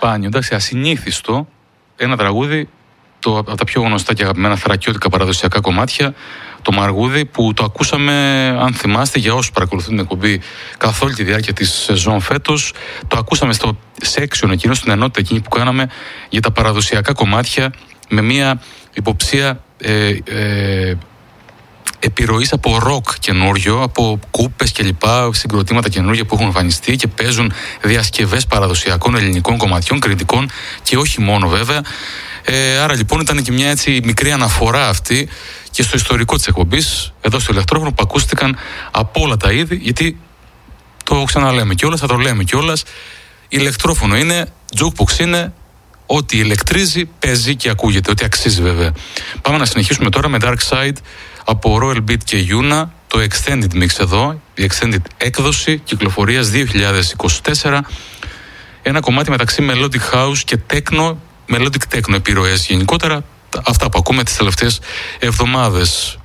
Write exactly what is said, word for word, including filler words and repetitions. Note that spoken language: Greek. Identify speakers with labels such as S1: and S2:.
S1: σπάνιο, εντάξει, ασυνήθιστο ένα τραγούδι, το, από τα πιο γνωστά και αγαπημένα θρακιώτικα παραδοσιακά κομμάτια, το Μαργούδι, που το ακούσαμε, αν θυμάστε, για όσους παρακολουθούν την εκπομπή καθ' όλη τη διάρκεια της σεζόν φέτος. Το ακούσαμε στο section εκείνο, στην ενότητα εκείνη που κάναμε για τα παραδοσιακά κομμάτια, με μια υποψία ε, ε, επιρροής από ροκ καινούριο, από κούπες και λοιπά, συγκροτήματα καινούργια που έχουν εμφανιστεί και παίζουν διασκευές παραδοσιακών ελληνικών κομματιών, κριτικών και όχι μόνο βέβαια. Ε, άρα λοιπόν ήταν και μια έτσι μικρή αναφορά αυτή και στο ιστορικό της εκπομπής, εδώ στο ηλεκτρόφωνο, που ακούστηκαν από όλα τα είδη, γιατί το ξαναλέμε κιόλας, θα το λέμε κιόλας, ηλεκτρόφωνο είναι, jukebox είναι, ό,τι ηλεκτρίζει παίζει και ακούγεται, ό,τι αξίζει βέβαια. Πάμε να συνεχίσουμε τώρα με Dark Side από Royal Beat και Yuna, το Extended Mix εδώ, η Extended έκδοση κυκλοφορίας δύο χιλιάδες είκοσι τέσσερα, ένα κομμάτι μεταξύ Melodic House και Techno, Melodic Techno επιρροές γενικότερα, αυτά που ακούμε τις τελευταίες εβδομάδες.